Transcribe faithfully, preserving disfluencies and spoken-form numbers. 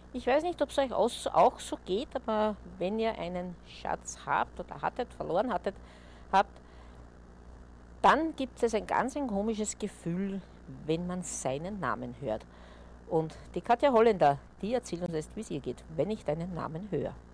Ich weiß nicht, ob es euch aus, auch so geht, aber wenn ihr einen Schatz habt oder hattet, verloren hattet, habt, dann gibt es ein ganz ein komisches Gefühl, wenn man seinen Namen hört. Und die Katja Holländer, die erzählt uns jetzt, wie es ihr geht, wenn ich deinen Namen höre.